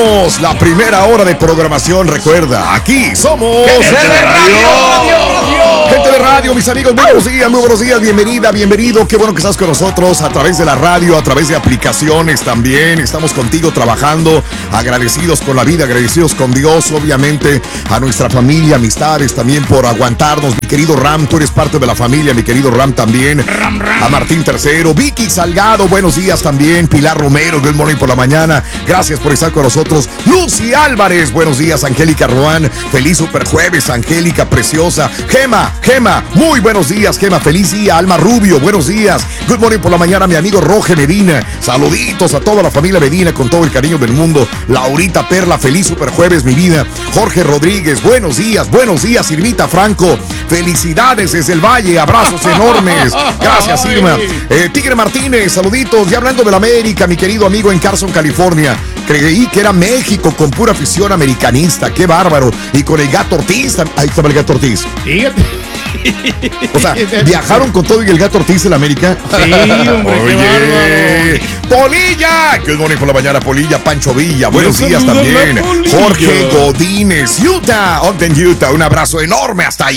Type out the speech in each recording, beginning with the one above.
Comenzamos la primera hora de programación. Recuerda, aquí somos Gente de Radio. Gente de radio, mis amigos, muy buenos días, bienvenida, bienvenido. Qué bueno que estás con nosotros a través de la radio, a través de aplicaciones también. Estamos contigo trabajando, agradecidos con la vida, agradecidos con Dios, obviamente a nuestra familia, amistades también por aguantarnos. Mi querido Ram, tú eres parte de la familia, mi querido Ram también. A Martín III, Vicky Salgado, buenos días también. Pilar Romero, Good Morning por la mañana, gracias por estar con nosotros. Lucy Álvarez, buenos días. Angélica Ruán, feliz super jueves, Angélica preciosa. Gema, muy buenos días, Gema, feliz día. Alma Rubio, buenos días. Good Morning por la mañana, mi amigo Roge Medina. Saluditos a toda la familia Medina con todo el cariño del mundo. Laurita Perla, feliz super jueves, mi vida. Jorge Rodríguez, buenos días. Irmita Franco, felicidades desde el Valle, abrazos enormes. Gracias, Irma. Tigre Martínez, saluditos. Ya hablando de la América, mi querido amigo en Carson, California. Creí que era México con pura afición americanista, qué bárbaro. Y con el Gato Ortiz, ahí estaba el Gato Ortiz. Fíjate. O sea, viajaron con todo y el Gato Ortiz en la América. Sí, hombre, oye, Polilla, Good Morning por la mañana, Polilla. Pancho Villa, buenos días también. Jorge Godínez, Ogden, Utah, un abrazo enorme hasta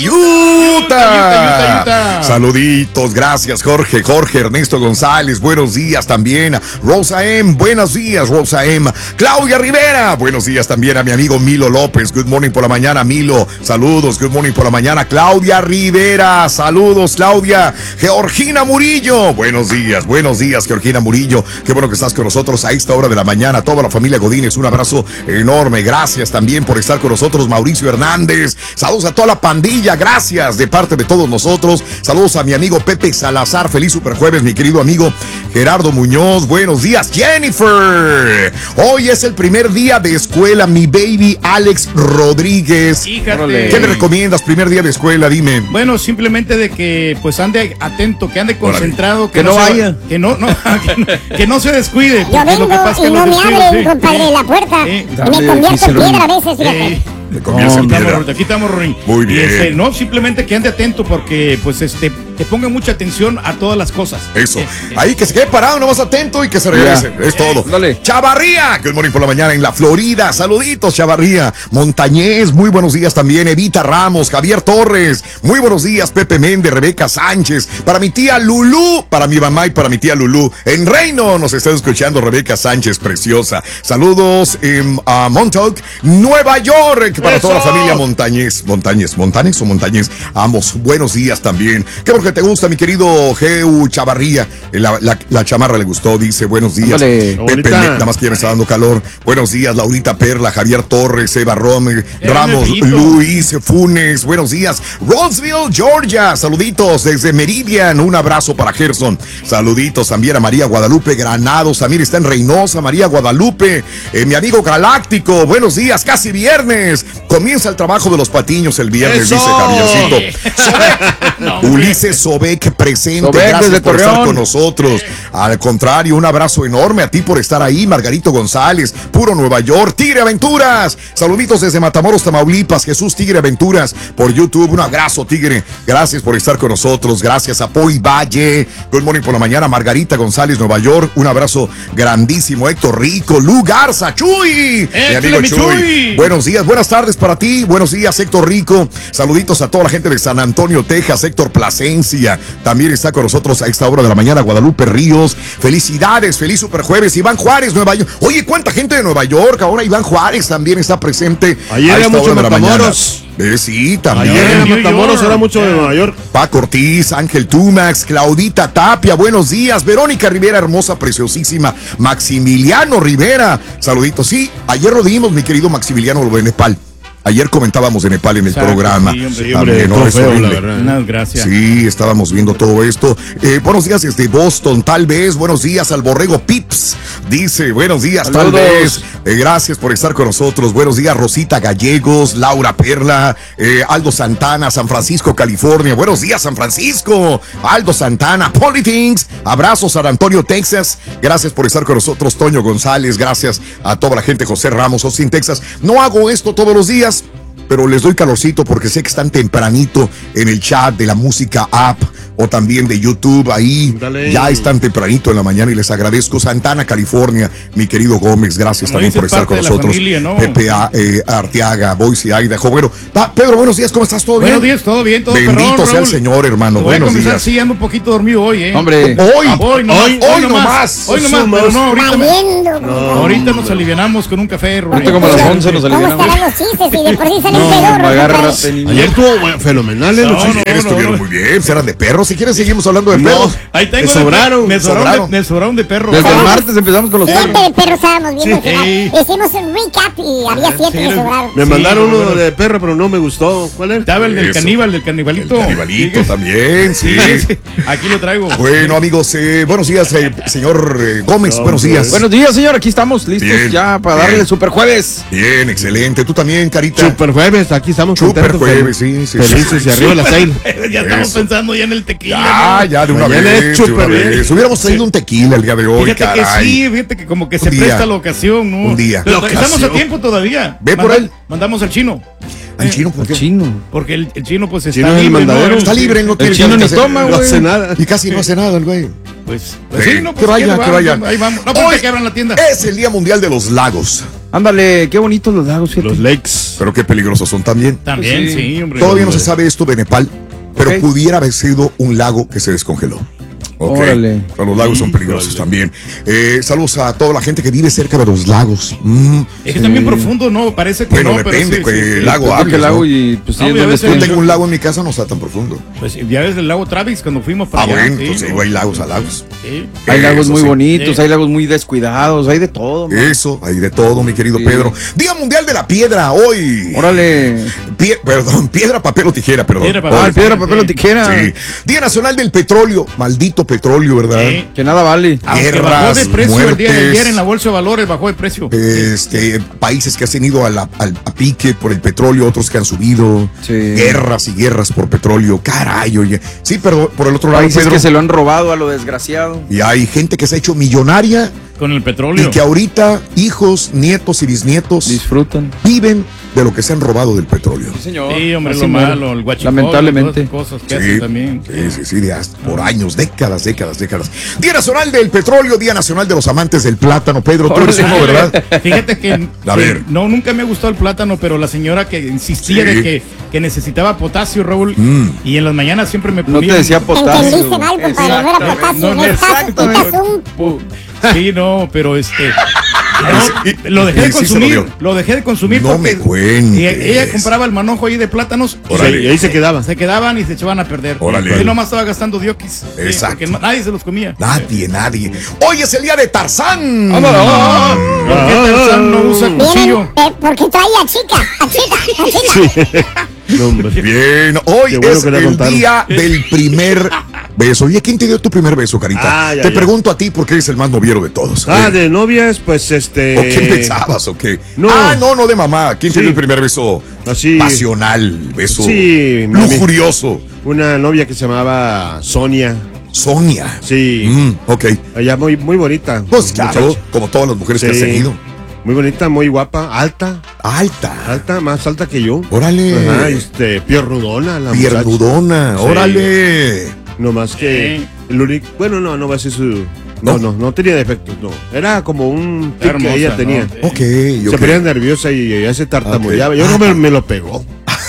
Utah. Saluditos, gracias Jorge. Ernesto González, buenos días también. Rosa M, buenos días Rosa M. Claudia Rivera, buenos días también a mi amigo Milo López. Good Morning por la mañana, Milo. Saludos, Good Morning por la mañana. Claudia Rivera, saludos Claudia. Georgina Murillo, buenos días Georgina Murillo, qué bueno que estás con nosotros a esta hora de la mañana. Toda la familia Godínez, un abrazo enorme, gracias también por estar con nosotros. Mauricio Hernández, saludos a toda la pandilla, gracias de parte de todos nosotros. Saludos a mi amigo Pepe Salazar, feliz super jueves, mi querido amigo Gerardo Muñoz, buenos días. Jennifer, hoy es el primer día de escuela, mi baby Alex Rodríguez. Fíjate. ¿Qué me recomiendas primer día de escuela? Dime. Bueno, simplemente de que pues ande atento, que ande concentrado, que no vaya, que no se descuide. Yo vengo lo que pasa y no me abren, compadre, la puerta. Sí. Y me convierto en piedra a veces, fíjate. Me comienza en piedra. Aquí estamos, Rorín. Muy bien. No, simplemente que ande atento porque pues te ponga mucha atención a todas las cosas. Eso. Ahí que se quede parado, nomás atento y que se regrese. Es todo. Dale. Chavarría, Good Morning por la mañana en la Florida. Saluditos, Chavarría. Montañez, muy buenos días también. Evita Ramos, Javier Torres, muy buenos días. Pepe Méndez, Rebeca Sánchez. Para mi tía Lulú, para mi mamá y para mi tía Lulú. En Reino nos está escuchando Rebeca Sánchez, preciosa. Saludos a Montauk, Nueva York. Para toda la familia Montañez, ambos, buenos días también. Qué bueno que te gusta, mi querido Geu Chavarría. La chamarra le gustó, dice, buenos días. Vale. Pepe, nada más que ya me está dando calor. Buenos días, Laurita Perla, Javier Torres, Eva Ramos, Luis Funes, buenos días. Roseville, Georgia, saluditos desde Meridian, un abrazo para Gerson. Saluditos también a María Guadalupe Granados, también está en Reynosa, María Guadalupe. Mi amigo Galáctico, buenos días, casi viernes. Comienza el trabajo de los patiños el viernes, ¡eso! Dice Javiercito. Ulises Sobek presente, gracias por estar con nosotros. Al contrario, un abrazo enorme a ti por estar ahí. Margarito González, puro Nueva York. Tigre Aventuras, saluditos desde Matamoros, Tamaulipas. Jesús Tigre Aventuras por YouTube, un abrazo Tigre, gracias por estar con nosotros. Gracias a Poi Valle, Good Morning por la mañana. Margarita González, Nueva York, un abrazo grandísimo. Héctor Rico, Lu Garza, Chuy, mi amigo Chuy. Buenos días, buenas tardes para ti. Buenos días, Héctor Rico. Saluditos a toda la gente de San Antonio, Texas. Héctor Plasencia también está con nosotros a esta hora de la mañana. Guadalupe Ríos, felicidades, feliz super jueves. Iván Juárez, Nueva York. Oye, cuánta gente de Nueva York. Ahora Iván Juárez también está presente. Ayer era mucho Matamoros. Sí, también. Ayer en Matamoros era mucho de Nueva York. Paco Ortiz, Ángel Tumax, Claudita Tapia, buenos días. Verónica Rivera, hermosa, preciosísima. Maximiliano Rivera, saluditos. Sí, ayer lo dimos, mi querido Maximiliano de Nepal. Ayer comentábamos de Nepal en el programa. Sí, hombre, no, es feo, horrible. la verdad. Unas gracias. Sí, estábamos viendo todo esto. Buenos días desde Boston, tal vez. Buenos días al Borrego Pips. Dice, buenos días, saludos. Tal vez. Gracias por estar con nosotros. Buenos días, Rosita Gallegos, Laura Perla, Aldo Santana, San Francisco, California. Buenos días, San Francisco. Aldo Santana, Politics. Abrazos, San Antonio, Texas. Gracias por estar con nosotros, Toño González. Gracias a toda la gente, José Ramos, Austin, Texas. No hago esto todos los días. pero les doy calorcito porque sé que están tempranito en el chat de la música app o también de YouTube. Ahí Dale. ya están tempranito en la mañana y les agradezco. Santana, California, mi querido Gómez, gracias Como también dice por estar parte con de la nosotros. familia, ¿no? Pepe Arteaga, Boise, Aida, Bueno, Pedro, buenos días, ¿cómo estás? ¿Todo bien? Buenos días, todo bien, todo Bendito perrón, sea el Raúl. Señor, hermano. Te voy a Buenos confesar, días. sí, ando un poquito dormido hoy, Hombre, Hoy nomás. Hoy nomás, pero no, ahorita, Valiendo. ahorita nos alivianamos con un café, Rubén. ahorita como a las 11 nos ¿Cómo aliviamos. estarán los chistes? Y de por sí salen No, pedorros, agárrate, niño. Ayer estuvo fenomenal, No, los no, Ayer estuvieron muy bien, pues eran de perros. Si quieres, seguimos hablando de No. perros. Ahí tengo Me sobraron, me sobraron. me sobraron de perro. Desde el Raúl. martes empezamos con los Siete perros. de perros estábamos viendo al final. Sí. Hicimos un recap y había 7 que sobraron. Me Sí, mandaron bueno. uno de perro, pero no me gustó. ¿Cuál era? Estaba el del Eso. caníbal, del canibalito. El canibalito también, sí. Aquí lo traigo. Bueno, amigos, buenos días, señor Gómez. Buenos días. Buenos días, señor. Aquí estamos listos Bien, ya para darle bien. el super jueves. Bien, excelente. Tú también, Carita. Super jueves, aquí estamos Super contentos. jueves, sí. Felices y arriba las 6. Ya estamos Eso. pensando ya en el tequila. Ah, ¿no? ya de una Mañana vez. es De una súper bien. vez. Hubiéramos traído un tequila el día de hoy, Fíjate caray. que sí, fíjate que como que se Un día. presta la ocasión, ¿no? Un día. Pero La estamos a ocasión. tiempo todavía. Ve por él. Mandamos al chino. ¿Al chino por qué? Chino. Porque el chino pues está Chino es el libre, mandadero. Está libre, no tiene chino nada que ni hacer. toma, No güey. hace nada. Y casi no hace nada el güey. Pues Sí, sí, no, que vaya, pues, que vaya. Ahí vamos. No, Hoy porque que abran la tienda. Es el Día Mundial de los Lagos. Ándale, qué bonitos los lagos, fíjate. Los lakes. Pero qué peligrosos son también. También, Pues sí, hombre. Todavía no se sabe esto de Nepal, pero Ok. pudiera haber sido un lago que se descongeló. Ok. Órale. Pero los lagos son peligrosos también. Saludos a toda la gente que vive cerca de los lagos. Es que también profundo, ¿no? Parece que Bueno, no, depende, pero pues, sí, sí, el sí. lago Porque Atlas, el lago ¿no? y pues sí, No, es ya donde ves, Yo está. tengo un lago en mi casa, no está tan profundo. Pues ya ves el lago Travis cuando fuimos para Ah, allá. bueno, sí, pues ¿no? digo, hay lagos a lagos. Sí. Hay lagos Eso muy sí. bonitos, Sí. hay lagos muy descuidados, hay de todo. man. Eso, hay de todo, mi querido Sí. Pedro. Día Mundial de la Piedra, hoy. Órale. Piedra, papel o tijera, perdón. Piedra, Ah, papel. Hoy. piedra, papel o tijera. Sí. Día Nacional del Petróleo. Maldito petróleo, ¿verdad? Sí. Que nada vale. Aunque Guerras, bajó de precio el día de muertes. ayer en la bolsa de valores, bajó de precio. Países que han ido a pique por el petróleo, otros que han subido. Sí. Guerras y guerras por petróleo. Caray, oye. Sí, pero por el otro lado, Países Pedro, que se lo han robado a lo desgraciado. y hay gente que se ha hecho millonaria Con el y petróleo. que ahorita hijos, nietos y bisnietos Disfrutan. viven de lo que se han robado del petróleo. Sí, señor. Sí, hombre, Así lo mero. malo, el guachicol, Lamentablemente. todas esas cosas que hacen también. Sí, por años, décadas. Día Nacional del Petróleo, Día Nacional de los Amantes del Plátano. Pedro, tú eres Órale. uno, ¿verdad? Fíjate que, A ver. no, nunca me ha gustado el plátano, pero la señora que insistía Sí. de que necesitaba potasio, Raúl, y en las mañanas siempre me No ponía. te decía Te potasio. entendiste mal, compadre. No era potasio, No, necesitas un... Sí, no, pero Y- lo dejé y de sí se consumir. lo dio. Lo dejé de consumir. No me cuentes. y ella compraba el manojo ahí de plátanos. Órale. Y ahí se quedaba. Se quedaban y se echaban a perder. Órale. Y nomás estaba gastando diokis. Exacto. Porque nadie se los comía. Nadie. Hoy es el día de Tarzán. ¿Por qué Tarzán no usa cuchillo? Vienen, porque trae a chica. No, hombre. Bien, hoy Qué bueno es que le el contaron. día del primer beso. Oye, ¿quién te dio tu primer beso, Carita? Ah, ya, te ya. pregunto a ti porque eres el más noviero de todos. De novias, pues ¿O qué pensabas o qué? no. No de mamá. ¿Quién te Sí. dio el primer beso Así. pasional? Beso Sí, lujurioso. Una novia que se llamaba Sonia. Sonia. Sí. Ok. Ella muy bonita. Pues claro, Muchacha. como todas las mujeres que has Sí. tenido. Muy bonita, muy guapa, alta, más alta que yo. Órale. Ajá, piernudona la muchacha. Piernudona. Sí. Órale. No más que Sí. el único, bueno, no va a ser su. ¿No? No tenía defectos, no. Era como un tic Hermosa, que ella ¿no? tenía. Ok, Se ok. ponía nerviosa y ella se tartamudeaba. Ok. Yo creo que me lo pegó.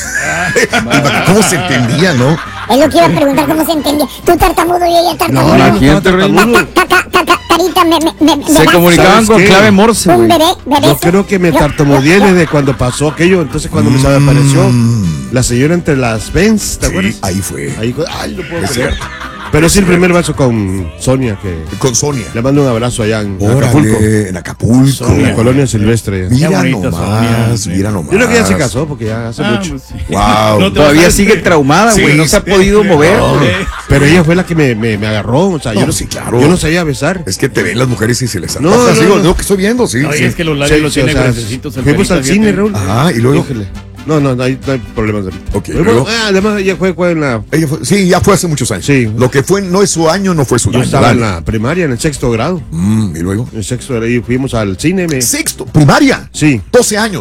¿Cómo se entendía, no? Es lo que iba a preguntar, ¿cómo se entendía? Tú tartamudo y ella tartamudo. Imagínate, Rey. Carita, Se comunicaban ¿Sabes con qué? clave Morse, Un güey. bebé. Yo creo que me tartamudeé desde cuando pasó aquello. Entonces, cuando me apareció la señora entre las Benz, ¿te Sí, acuerdas? ahí fue. Ahí, ay, no puedo Es creer. cierto. Pero sí, el primer beso con Sonia, que Con Sonia. le mando un abrazo allá en Acapulco, Órale, en Acapulco. en la colonia silvestre. Mira Qué bonita Sonia, nomás, sí. mira nomás. Yo creo que ya se casó porque ya hace mucho. Pues, sí. Wow. No te Todavía vas a- sigue traumada, Sí, güey. No se ha sí, podido sí. mover. No. Pero ella fue la que me agarró. O sea, No, yo no, sí, claro. yo no sabía besar. Es que te ven las mujeres y se les No, antoja. no, Digo, no. lo que estoy viendo, sí. Oye, sí. es que los labios los Sí, tiene o sea, gruesecitos. el fuimos Carita, al cine, fíjate. Raúl. Ajá, y luego. Híjole. No hay problemas de Ok, Pero luego. bueno, además ella fue en la. Ella sí, ya fue hace muchos años. Sí. Lo que fue, no es su año, no fue su Yo año. estaba en Dale. la primaria, en el 6º grado. Y luego. En el 6º grado y fuimos al cine. Sexto, primaria. Sí. 12 años.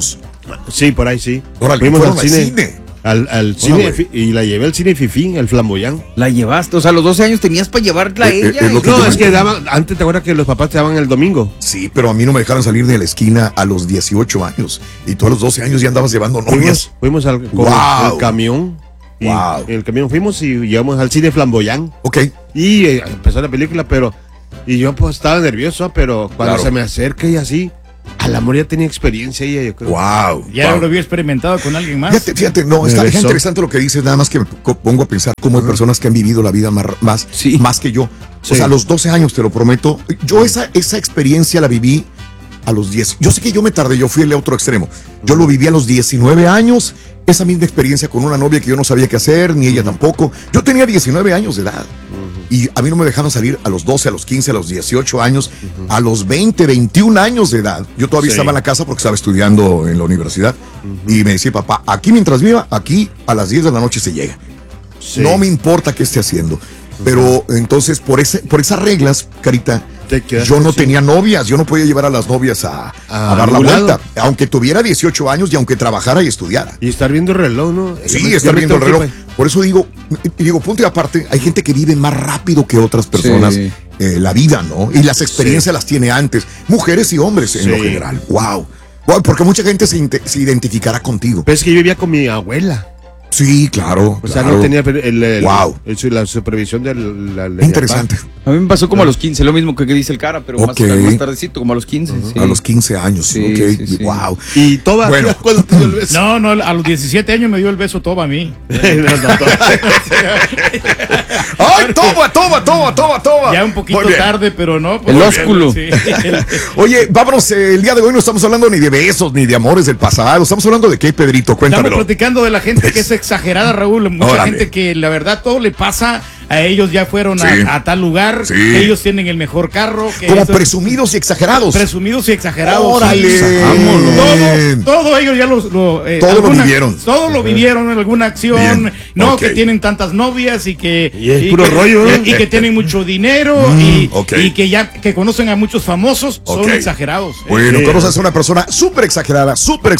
Sí, por ahí sí. Órale, fuimos fueron al cine. Al cine güey. y la llevé al cine Fifín, el Flamboyán. La llevaste, o sea, a los 12 años tenías para llevarla a ella. es lo que No, yo es me- que antes te acuerdas que los papás te daban el domingo. Sí, pero a mí no me dejaron salir de la esquina a los 18 años. Y tú a los 12 años ya andabas llevando novias. Fuimos con Wow. el camión. Y Wow. en el camión fuimos y llegamos al cine Flamboyán. Ok. Y empezó la película, y yo pues estaba nervioso, pero cuando Claro. se me acerca y así, al amor ya tenía experiencia ella, yo creo. Wow. Ya wow. lo había experimentado con alguien más. Fíjate, no, Me está besó. interesante lo que dices, nada más que me pongo a pensar cómo hay personas que han vivido la vida más que yo. Sí. O sea, a los 12 años, te lo prometo, yo esa experiencia la viví a los 10. Yo sé que yo me tardé, yo fui el otro extremo. Yo lo viví a los 19 años, esa misma experiencia con una novia que yo no sabía qué hacer, ni ella tampoco. Yo tenía 19 años de edad. Y a mí no me dejaron salir a los 12, a los 15, a los 18 años, a los 20, 21 años de edad. Yo todavía Sí. estaba en la casa porque estaba estudiando en la universidad. Y me decía, papá, aquí mientras viva, aquí a las 10 de la noche se llega. Sí. No me importa qué esté haciendo. Pero entonces, por esas reglas, Carita, Te quedaste yo no así. tenía novias, yo no podía llevar a las novias a dar la ningún lado. vuelta. Aunque tuviera 18 años y aunque trabajara y estudiara. Y estar viendo el reloj, ¿no? Sí, estar viendo el reloj. Por eso digo, punto y aparte, hay gente que vive más rápido que otras personas Sí. la vida, ¿no? Y las experiencias las tiene antes, mujeres y hombres en Sí. lo general. Wow. Wow, porque mucha gente se identificará contigo. Pero es que yo vivía con mi abuela. Sí, claro. O sea, claro. no tenía Wow. la supervisión de la Interesante. A mí me pasó como a los 15, lo mismo que dice el cara, pero Ok. más tardecito, como a los 15. sí. A los 15 años. Sí, ok. sí, sí. Wow. Y toda Bueno. cuando te dio el beso. No, a los 17 años me dio el beso todo a mí. ¡Ay, toma! Ya un poquito Muy bien. tarde, pero no. El ósculo. Sí. Oye, vámonos, el día de hoy no estamos hablando ni de besos, ni de amores del pasado. Estamos hablando de qué, Pedrito, Estamos cuéntamelo. platicando de la gente que es exagerada, Raúl. Mucha Órale. gente que la verdad todo le pasa. A ellos ya fueron Sí. a tal lugar. Sí. Ellos tienen el mejor carro. Que Como eso- presumidos y exagerados. presumidos y exagerados. Órale. Sí. Vámonos. Todo ellos ya Todo lo vivieron. Todo lo vivieron en alguna acción. Bien. No, Ok. que tienen tantas novias y que. Y es puro que- rollo, ¿no? y que tienen mucho dinero ok. y que ya que conocen a muchos famosos. Ok. Son exagerados. Bueno, Sí. conoces a una persona súper exagerada,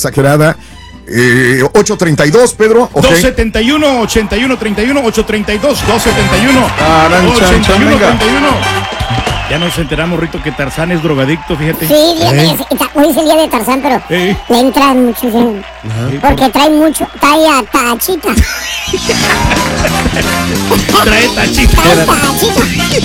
832, Pedro. ok. 271 81 31 832 271 Taran, chan, chan, 81 venga. 31. Ya nos enteramos, Rito, que Tarzán es drogadicto, fíjate. Sí, hoy es el día de Tarzán, pero Sí. le entran mucho, sí. Porque trae mucho, trae a tachita. Trae tachita. Trae tachita.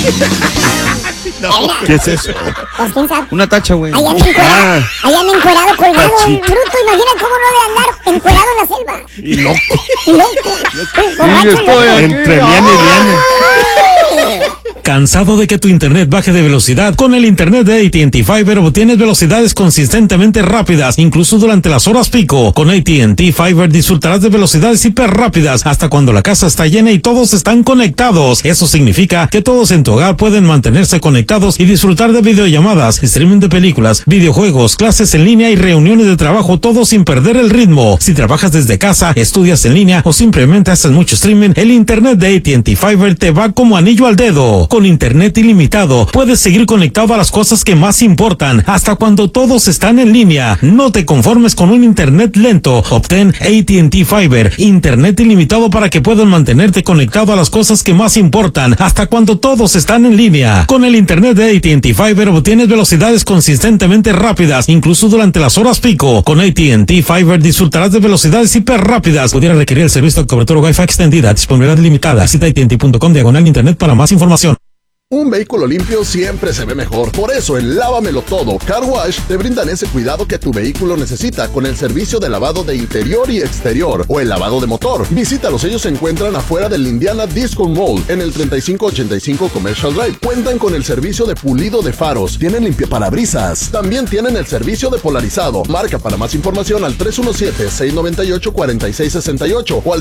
¿Qué es eso? Pues quién sabe. Una tacha, güey. Allá anda encuerado colgado el Tachita. bruto. Imagina cómo no de andar encuerado en la selva. Y loco. Y loco. Borracho, estoy loco. Entre liana y liana. ¿Cansado de que tu internet baje de velocidad? Con el internet de AT&T Fiber obtienes velocidades consistentemente rápidas, incluso durante las horas pico. Con AT&T Fiber disfrutarás de velocidades hiper rápidas hasta cuando la casa está llena y todos están conectados. Eso significa que todos en tu hogar pueden mantenerse conectados y disfrutar de videollamadas, streaming de películas, videojuegos, clases en línea y reuniones de trabajo, todo sin perder el ritmo. Si trabajas desde casa, estudias en línea o simplemente haces mucho streaming, el internet de AT&T Fiber te va como anillo al dedo. Con internet ilimitado, puedes seguir conectado a las cosas que más importan, hasta cuando todos están en línea. No te conformes con un internet lento. Obtén AT&T Fiber, internet ilimitado para que puedas mantenerte conectado a las cosas que más importan, hasta cuando todos están en línea. Con el internet de AT&T Fiber obtienes velocidades consistentemente rápidas, incluso durante las horas pico. Con AT&T Fiber disfrutarás de velocidades hiper rápidas. Pudiera requerir el servicio de cobertura Wi-Fi extendida, disponibilidad limitada. Visita AT&T.com/internet para más información. Un vehículo limpio siempre se ve mejor. Por eso en Lávamelo Todo Car Wash te brindan ese cuidado que tu vehículo necesita con el servicio de lavado de interior y exterior o el lavado de motor. Visítalos, ellos se encuentran afuera del Indiana Disco Mall en el 3585 Commercial Drive. Cuentan con el servicio de pulido de faros, tienen limpiaparabrisas, también tienen el servicio de polarizado. Marca para más información al 317-698-4668 o al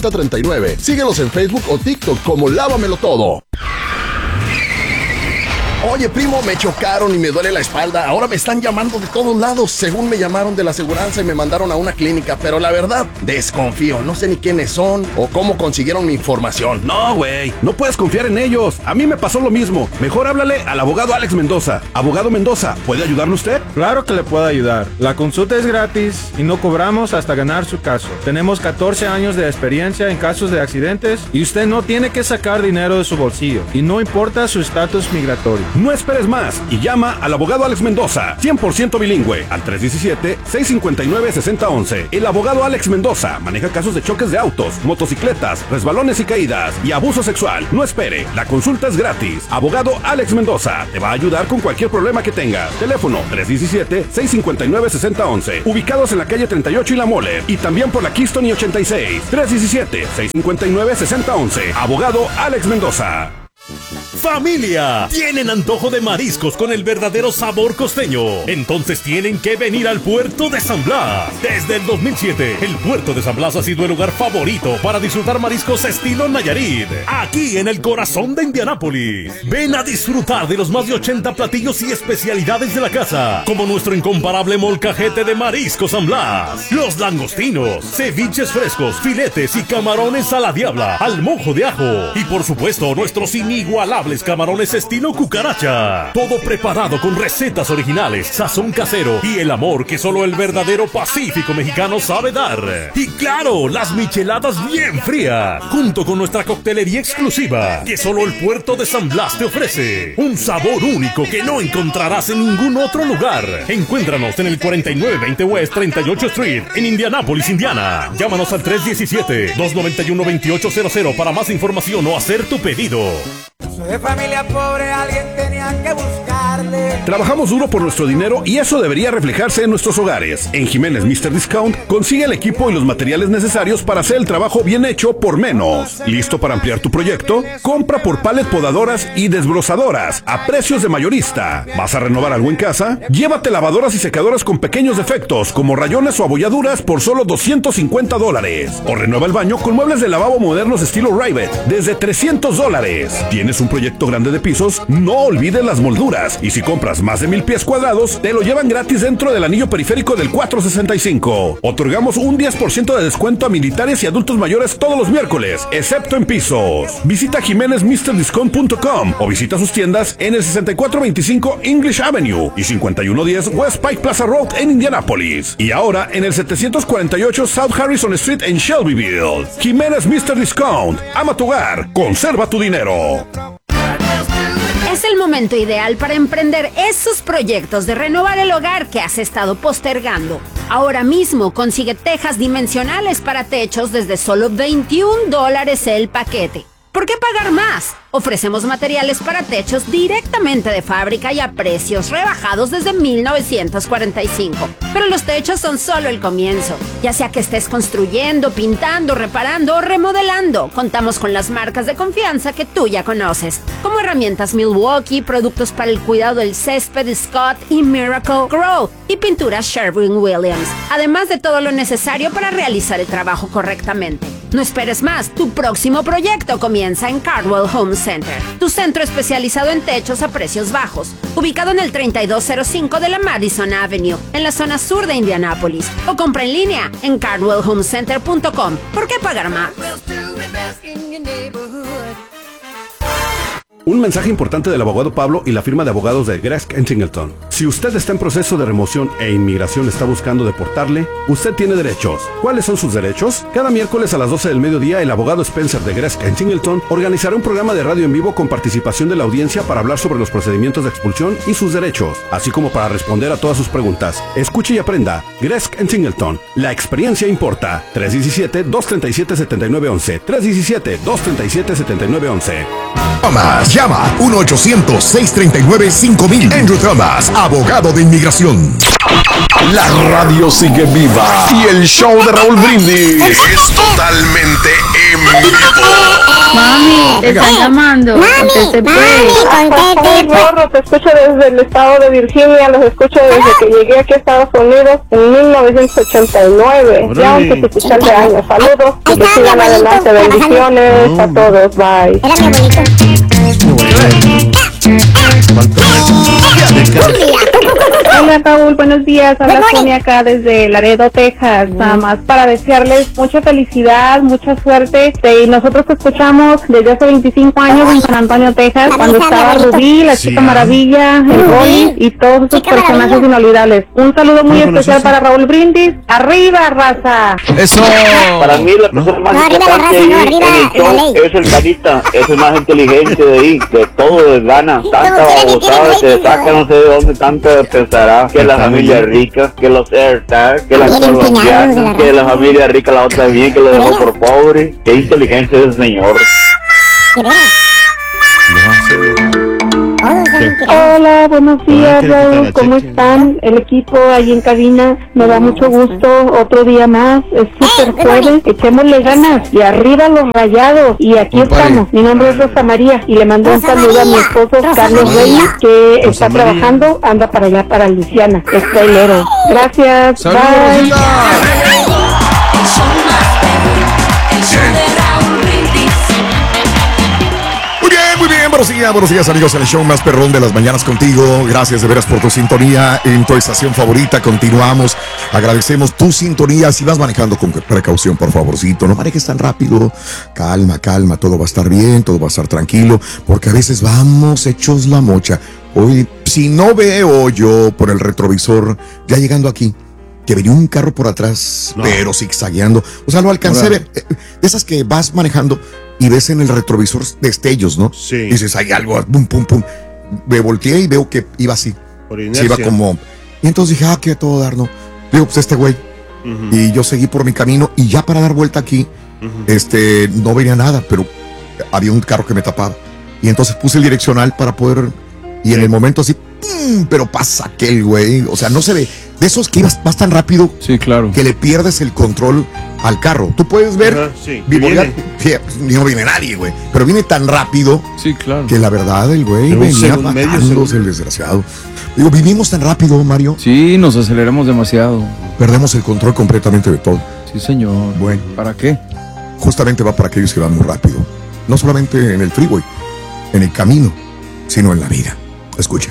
317-489-7039. Síguelos en Facebook o TikTok como Lávamelo Todo. Oye, primo, me chocaron y me duele la espalda. Ahora me están llamando de todos lados. Según me llamaron de la aseguranza y me mandaron a una clínica. Pero la verdad, desconfío. No sé ni quiénes son o cómo consiguieron mi información. No, güey. No puedes confiar en ellos. A mí me pasó lo mismo. Mejor háblale al abogado Alex Mendoza. Abogado Mendoza, ¿puede ayudarle usted? Claro que le puedo ayudar. La consulta es gratis y no cobramos hasta ganar su caso. Tenemos 14 años de experiencia en casos de accidentes y usted no tiene que sacar dinero de su bolsillo. Y no importa su estatus migratorio. No esperes más y llama al abogado Alex Mendoza, 100% bilingüe, al 317-659-6011. El abogado Alex Mendoza maneja casos de choques de autos, motocicletas, resbalones y caídas y abuso sexual. No espere, la consulta es gratis. Abogado Alex Mendoza te va a ayudar con cualquier problema que tengas. Teléfono 317-659-6011. Ubicados en la calle 38 y La Mole y también por la Keystone y 86. 317-659-6011. Abogado Alex Mendoza. ¡Familia! ¿Tienen antojo de mariscos con el verdadero sabor costeño? Entonces tienen que venir al puerto de San Blas. Desde el 2007, el puerto de San Blas ha sido el lugar favorito para disfrutar mariscos estilo Nayarit, aquí en el corazón de Indianápolis. Ven a disfrutar de los más de 80 platillos y especialidades de la casa, como nuestro incomparable molcajete de marisco San Blas, los langostinos, ceviches frescos, filetes y camarones a la diabla, al mojo de ajo y por supuesto nuestros inigualables camarones estilo cucaracha. Todo preparado con recetas originales, sazón casero y el amor que solo el verdadero Pacífico mexicano sabe dar. Y claro, las micheladas bien frías, junto con nuestra coctelería exclusiva que solo el puerto de San Blas te ofrece. Un sabor único que no encontrarás en ningún otro lugar. Encuéntranos en el 4920 West 38 Street en Indianápolis, Indiana. Llámanos al 317-291-2800 para más información o hacer tu pedido. Soy de familia pobre, alguien tenía que buscarle. Trabajamos duro por nuestro dinero y eso debería reflejarse en nuestros hogares. En Jiménez Mr. Discount consigue el equipo y los materiales necesarios para hacer el trabajo bien hecho por menos. ¿Listo para ampliar tu proyecto? Compra por pallet podadoras y desbrozadoras a precios de mayorista. ¿Vas a renovar algo en casa? Llévate lavadoras y secadoras con pequeños defectos como rayones o abolladuras por solo $250. O renueva el baño con muebles de lavabo modernos estilo Rivet desde $300. ¿Tienes un proyecto grande de pisos? No olvides las molduras. Y si compras más de 1000 pies cuadrados, te lo llevan gratis dentro del anillo periférico del 465. Otorgamos un 10% de descuento a militares y adultos mayores todos los miércoles, excepto en pisos. Visita jimenezmrdiscount.com o visita sus tiendas en el 6425 English Avenue y 5110 West Pike Plaza Road en Indianápolis. Y ahora en el 748 South Harrison Street en Shelbyville. Jiménez Mr. Discount. Ama tu hogar. Conserva tu dinero. Es el momento ideal para emprender esos proyectos de renovar el hogar que has estado postergando. Ahora mismo consigue tejas dimensionales para techos desde solo $21 el paquete. ¿Por qué pagar más? Ofrecemos materiales para techos directamente de fábrica y a precios rebajados desde 1945. Pero los techos son solo el comienzo. Ya sea que estés construyendo, pintando, reparando o remodelando, contamos con las marcas de confianza que tú ya conoces, como herramientas Milwaukee, productos para el cuidado del césped Scott y Miracle Grow y pinturas Sherwin-Williams, además de todo lo necesario para realizar el trabajo correctamente. No esperes más, tu próximo proyecto comienza en Cardwell Home Center, tu centro especializado en techos a precios bajos, ubicado en el 3205 de la Madison Avenue, en la zona sur de Indianápolis, o compra en línea en cardwellhomecenter.com. ¿Por qué pagar más? Un mensaje importante del abogado Pablo y la firma de abogados de Gresk & Singleton. Si usted está en proceso de remoción e inmigración está buscando deportarle, usted tiene derechos. ¿Cuáles son sus derechos? Cada miércoles a las 12 del mediodía, el abogado Spencer de Gresk & Singleton organizará un programa de radio en vivo con participación de la audiencia para hablar sobre los procedimientos de expulsión y sus derechos, así como para responder a todas sus preguntas. Escuche y aprenda. Gresk & Singleton. La experiencia importa. 317-237-7911. 317-237-7911. Llama 1-800-639-5000. Andrew Thomas, abogado de inmigración. La radio sigue viva y el show de Raúl Brindis es totalmente en vivo. Mami, te están llamando. Conteste pues. Gorro, te escucho desde el estado de Virginia, los escucho desde que llegué aquí a Estados Unidos en 1989. Ya un especial de años. Saludos, que sigan adelante. Bendiciones a todos. Bye. Hola Raúl, buenos días. Habla Sonia acá desde Laredo, Texas. Nada más para desearles mucha felicidad, mucha suerte. Y nosotros te escuchamos desde hace 25 años en San Antonio, Texas, cuando estaba Rubí, la Chica Maravilla, el Rolly y todos esos personajes inolvidables. Un saludo muy especial para Raúl Brindis. ¡Arriba, raza! ¡Eso! Para mí la persona más importante en el show es el Carita. Es el más inteligente de ahí, de todo les gana. Tanta babosada que saca no sé de dónde, tanta pensará que la familia rica, que los AirTags, que la colombiana, que la familia rica la otra bien, que lo dejó por pobre. Qué inteligencia es ese señor. Hola, buenos días Raúl, ¿cómo están? El equipo ahí en cabina, me da mucho gusto, otro día más, es súper jueves, echémosle ganas y arriba los Rayados, y aquí estamos, mi nombre es Rosa María y le mando un saludo a mi esposo Carlos Reyes, que está trabajando, anda para allá, para Luisiana, es trailero. Gracias, bye. Buenos días amigos, en el show más perrón de las mañanas contigo. Gracias de veras por tu sintonía en tu estación favorita. Continuamos, agradecemos tu sintonía. Si vas manejando con precaución, por favorcito, no manejes tan rápido. Calma, todo va a estar bien, todo va a estar tranquilo, porque a veces vamos hechos la mocha. Hoy, si no veo yo por el retrovisor, ya llegando aquí, que venía un carro por atrás, pero zigzagueando, o sea, lo alcancé a ver, de esas que vas manejando y ves en el retrovisor destellos, ¿no? Sí. Y dices, hay algo, pum, pum, pum. Me volteé y veo que iba así. Por inercia. Se iba como... Y entonces dije, que todo dar, ¿no? Digo, pues este güey. Y yo seguí por mi camino y ya para dar vuelta aquí, no venía nada, pero había un carro que me tapaba. Y entonces puse el direccional para poder... Y en el momento así, pero pasa aquel güey. O sea, no se ve. De esos que vas tan rápido, sí, claro, que le pierdes el control al carro. Tú puedes ver, no viene nadie, güey, pero viene tan rápido, sí, claro, que la verdad el güey venía matándose el desgraciado. Digo, vivimos tan rápido, Mario. Sí, nos aceleramos demasiado. Perdemos el control completamente de todo. Sí, señor. Bueno. ¿Para qué? Justamente va para aquellos que van muy rápido. No solamente en el freeway, en el camino, sino en la vida. Escucha.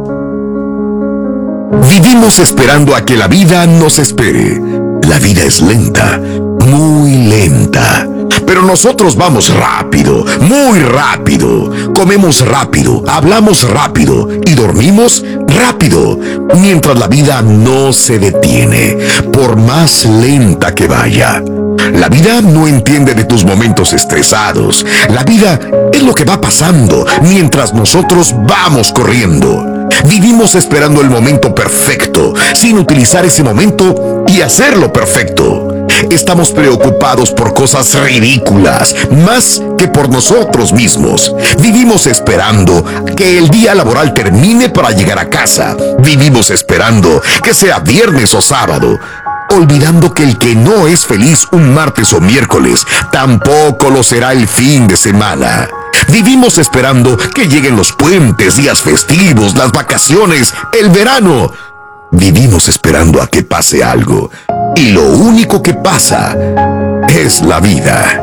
Vivimos esperando a que la vida nos espere. La vida es lenta, muy lenta. Pero nosotros vamos rápido, muy rápido. Comemos rápido, hablamos rápido y dormimos rápido. Mientras la vida no se detiene, por más lenta que vaya. La vida no entiende de tus momentos estresados. La vida es lo que va pasando mientras nosotros vamos corriendo. Vivimos esperando el momento perfecto, sin utilizar ese momento y hacerlo perfecto. Estamos preocupados por cosas ridículas, más que por nosotros mismos. Vivimos esperando que el día laboral termine para llegar a casa. Vivimos esperando que sea viernes o sábado, olvidando que el que no es feliz un martes o miércoles, tampoco lo será el fin de semana. Vivimos esperando que lleguen los puentes, días festivos, las vacaciones, el verano. Vivimos esperando a que pase algo. Y lo único que pasa es la vida.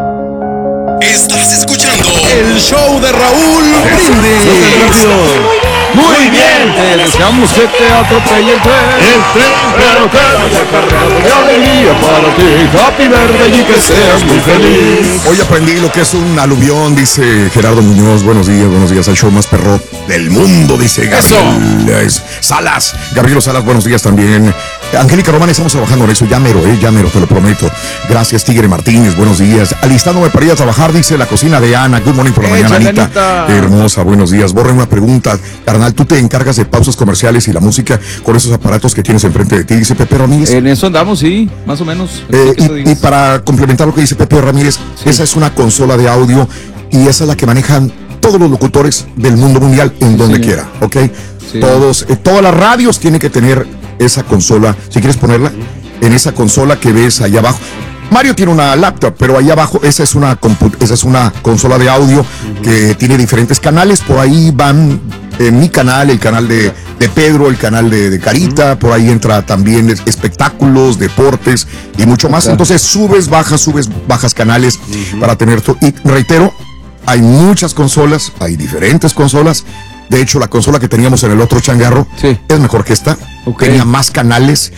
Estás escuchando el show de Raúl Brindis. Muy bien, te deseamos que te atropelle el tren, pero que vaya cargado de alegría para ti. Happy birthday y que seas muy feliz. Hoy aprendí lo que es un aluvión, dice Gerardo Muñoz. Buenos días al show más perro del mundo, dice Gabriel Salas. Gabriel Salas, buenos días también. Angélica Román, estamos trabajando en eso, ya mero, te lo prometo. Gracias, Tigre Martínez, buenos días. Alistándome para ir a trabajar, dice la cocina de Ana. Good morning por la mañana, Anita. Hermosa, buenos días. Borren una pregunta, carnal, tú te encargas de pausas comerciales y la música con esos aparatos que tienes enfrente de ti, dice Pepe Ramírez. En eso andamos, sí, más o menos. Y para complementar lo que dice Pepe Ramírez, esa es una consola de audio y esa es la que manejan todos los locutores del mundo mundial en donde quiera, ¿ok? Sí. Todas las radios tienen que tener esa consola, si quieres ponerla, en esa consola que ves allá abajo. Mario tiene una laptop, pero ahí abajo esa es una consola de audio que tiene diferentes canales. Por ahí van mi canal, el canal de Pedro, el canal de Carita, por ahí entra también espectáculos, deportes y mucho más. Entonces subes, bajas canales para tener todo. Y reitero, hay muchas consolas, hay diferentes consolas. De hecho, la consola que teníamos en el otro changarro es mejor que esta. Tenía más canales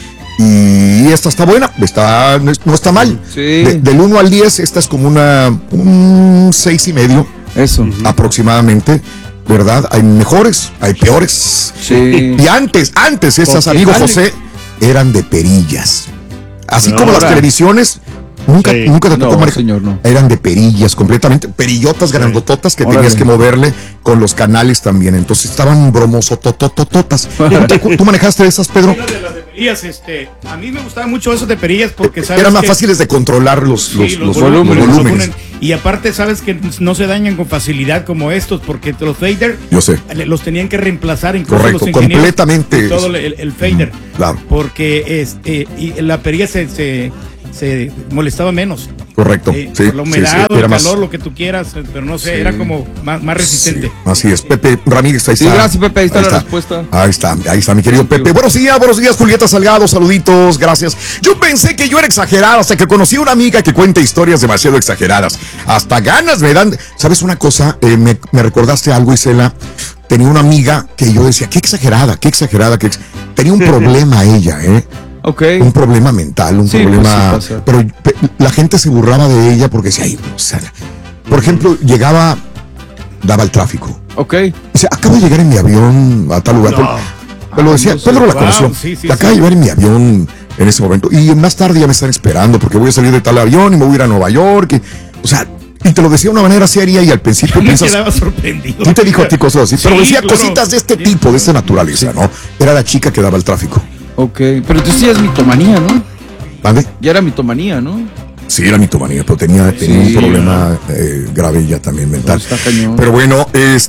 y esta está buena, no está mal. Del 1 al 10, esta es como un 6.5. Eso. Aproximadamente, ¿verdad? Hay mejores, hay peores. Sí. Y antes esas, amigo José, eran de perillas. Así como las televisiones. Nunca te tocó manejar. Señor, no. Eran de perillas completamente, perillotas grandototas que tenías que moverle con los canales también. Entonces estaban bromosototototas. ¿Tú manejaste esas, Pedro? De perillas, a mí me gustaba mucho eso de perillas porque sabes eran más fáciles de controlar los volúmenes. Y aparte sabes que no se dañan con facilidad como estos porque los fader los tenían que reemplazar incluso los ingenieros, completamente todo el fader. Claro. Porque y la perilla se molestaba menos. Correcto. Por la humedad o el calor, lo que tú quieras, pero no sé, era como más resistente. Sí, así es. Pepe Ramírez, ahí está. Sí, gracias, Pepe, ahí está la respuesta. Ahí está, mi querido Pepe. Buenos días, Julieta Salgado, saluditos, gracias. Yo pensé que yo era exagerado hasta que conocí a una amiga que cuenta historias demasiado exageradas. Hasta ganas me dan. ¿Sabes una cosa? Me recordaste algo, Isela. Tenía una amiga que yo decía, qué exagerada. Tenía un problema ella, un problema mental, problema. Pues pero la gente se burlaba de ella porque decía, por ejemplo, daba el tráfico. Dice, acabo de llegar en mi avión a tal lugar. Pero lo decía, Pedro la conoció. Acabo de llegar en mi avión en ese momento. Y más tarde ya me están esperando porque voy a salir de tal avión y me voy a ir a Nueva York. Y te lo decía de una manera seria y al principio piensas. Me quedaba sorprendido. ¿Quién te dijo a ti cosas así? Pero decía cositas de este tipo, de esta naturaleza, ¿no? Era la chica que daba el tráfico. Pero entonces sí es mitomanía, ¿no? ¿Vale? Ya era mitomanía, ¿no? Sí, era mitomanía, pero tenía un problema grave ya también mental. Está cañón. Pero bueno,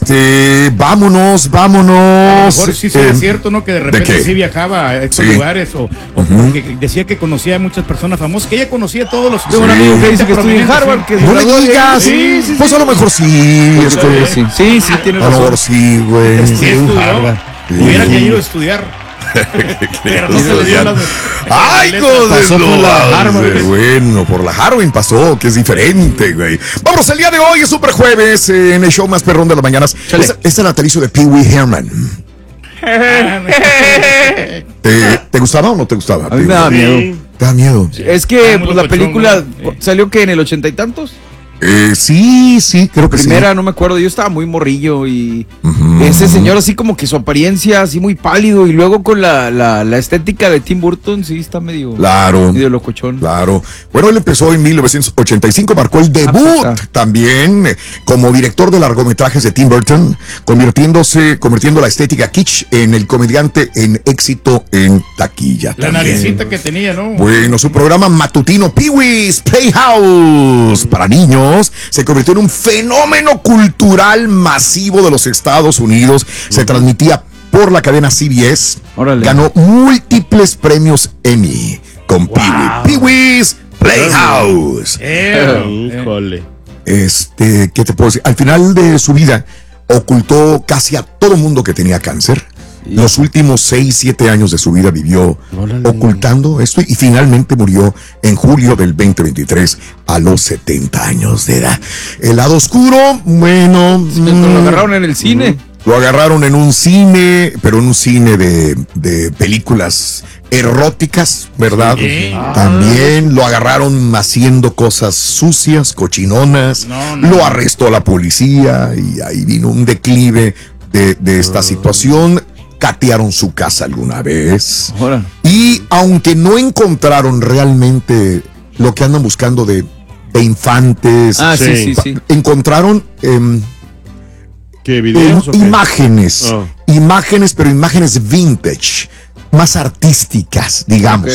vámonos. A lo mejor sí es cierto, ¿no? Que de repente sí viajaba a estos lugares o que decía que conocía a muchas personas famosas, que ella conocía a todos los. Tengo un amigo que dice que estudia en Harvard. Que no me digas. Sí. Pues a lo mejor sí. Sí, tiene razón. A lo mejor sí, güey. Sí estudió. Hubiera querido estudiar. Pero no se le dio las. ¡Ay, bueno, por la Harvard pasó, que es diferente, güey. Vamos, el día de hoy es Super Jueves en el show más perrón de las mañanas. Este es el natalicio de Pee Wee Herman. ¿Te gustaba o no te gustaba? A mí me daba miedo. ¿Te da miedo? Es que pues, la película salió que en el 80 y tantos. Sí, creo que Primera, no me acuerdo, yo estaba muy morrillo y ese señor así como que su apariencia así muy pálido y luego con la estética de Tim Burton, sí está medio locochón. Claro. Bueno, él empezó en 1985, marcó el debut también como director de largometrajes de Tim Burton, convirtiendo la estética kitsch en el comediante en éxito en taquilla. La naricita que tenía, ¿no? Bueno, su programa matutino Pee Wee's Playhouse para niños se convirtió en un fenómeno cultural masivo de los Estados Unidos. Se transmitía por la cadena CBS. Ganó múltiples premios Emmy con Pee Wee's Playhouse. Híjole. ¿Qué te puedo decir? Al final de su vida ocultó casi a todo mundo que tenía cáncer. Los últimos 6-7 años de su vida vivió ocultando esto y finalmente murió en julio del 2023 a los 70 años de edad. El lado oscuro, bueno. Lo agarraron en el cine. Lo agarraron en un cine, pero en un cine de películas eróticas, ¿verdad? También lo agarraron haciendo cosas sucias, cochinonas. Lo arrestó la policía y ahí vino un declive de esta situación. Catearon su casa alguna vez. Y aunque no encontraron realmente lo que andan buscando de infantes, encontraron ¿qué videos? Imágenes, pero imágenes vintage, más artísticas, digamos.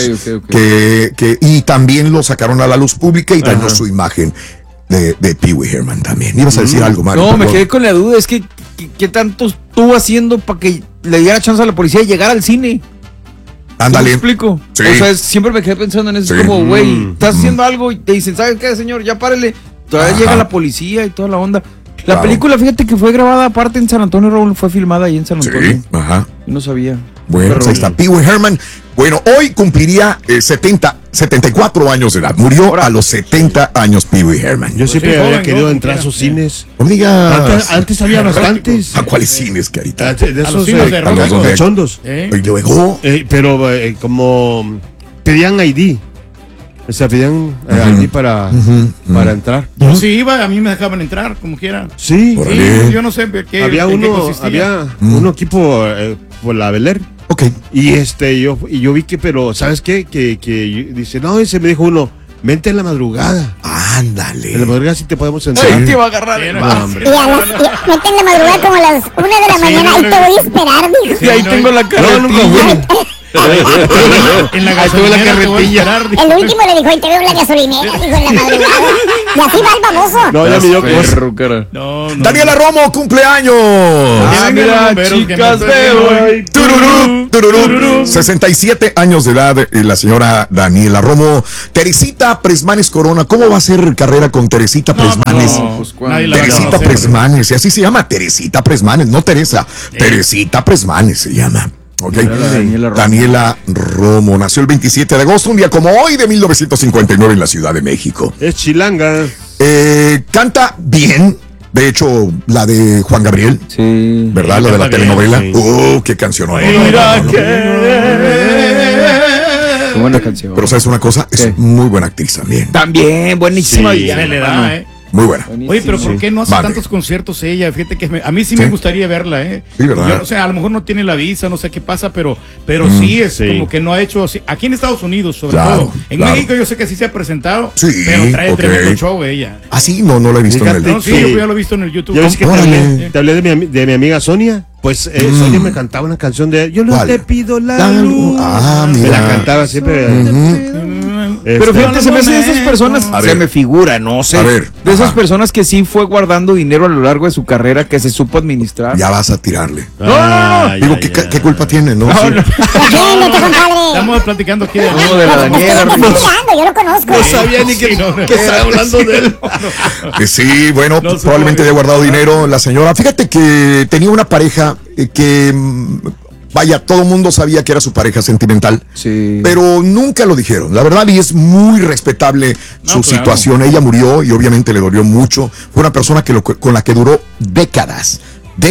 Y también lo sacaron a la luz pública y dañó su imagen de Pee Wee Herman también. ¿Ibas a decir algo, Mario? No, me quedé con la duda, es que ¿qué tanto estuvo haciendo para que le diera chance a la policía de llegar al cine? Ándale. ¿Me explico? Sí. O sea, siempre me quedé pensando en eso. Es como, güey, estás haciendo algo y te dicen, ¿sabes qué, señor? Ya párele. Todavía llega la policía y toda la onda. La película, fíjate que fue grabada aparte en San Antonio, Raúl, fue filmada ahí en San Antonio. Sí, Yo no sabía. Bueno, pues ahí está Pee Wee Herman. Bueno, hoy cumpliría 74 años de edad. Murió a los 70 años Pee Wee Herman. Yo siempre había querido entrar a sus cines. No digas. Antes había bastantes. ¿A cuáles cines, Carita? De esos a los de cachondos. Y luego. Pero como pedían ID. O sea, pedían ID para entrar. Yo sí iba, a mí me dejaban entrar, como quiera. Sí. Yo no sé qué. Había un equipo por la Bel Air. Ok. Y yo vi que, pero ¿sabes qué? Que dice, no, ese me dijo uno, vente en la madrugada. Ándale. En la madrugada sí te podemos entrar. Sí, te va a agarrar. No, hombre. Vete en la madrugada como a las 1 de la mañana y te voy a esperar, dijo. Y ahí tengo la carretilla. En la gasolinera. El último le dijo, y te veo en la gasolinera, dijo en la madrugada. Y así va el famoso. No, ya me dio perro, cara. No. Daniela Romo, cumpleaños. Mira, chicas de hoy. Tururú. 67 años de edad, la señora Daniela Romo. Teresita Presmanes Corona. ¿Cómo va a ser carrera con Teresita Presmanes? Teresita Presmanes, y así se llama, Teresita Presmanes, no Teresa. Teresita Presmanes se llama. Okay. Daniela Romo nació el 27 de agosto, un día como hoy de 1959 en la Ciudad de México. Es chilanga. Canta bien. De hecho, la de Juan Gabriel. Sí. ¿Verdad? La de la telenovela. Sí. Qué canción. Mira qué buena canción. Pero ¿sabes una cosa? Es muy buena actriz también. También, buenísima. Sí, se le da, Muy buena. Oye, pero ¿por qué no hace tantos conciertos ella? Fíjate que a mí sí me gustaría verla, Sí, ¿verdad? Yo, o sea, a lo mejor no tiene la visa, no sé qué pasa, pero sí es como que no ha hecho así. Aquí en Estados Unidos, sobre todo. En México yo sé que sí se ha presentado, pero trae tremendo show ella. Ah, sí, no la he visto. Fíjate, en el... No, sí, yo ya lo he visto en el YouTube. ¿Ya ves que te hablé de mi amiga Sonia? Pues Sonia me cantaba una canción de Yo no te pido la luz. Me la cantaba siempre. Pero fíjate, se me hace de esas personas, se me figura, no sé, de esas personas que sí fue guardando dinero a lo largo de su carrera, que se supo administrar. Ya vas a tirarle. No. Digo, ¿qué culpa tiene? No. Estamos platicando aquí de la Daniela. Yo lo conozco. No sabía ni que estaba hablando de él. Sí, bueno, probablemente haya guardado dinero la señora. Fíjate que tenía una pareja que... Vaya, todo el mundo sabía que era su pareja sentimental, pero nunca lo dijeron. La verdad, y es muy respetable su situación. Ella murió y obviamente le dolió mucho. Fue una persona con la que duró décadas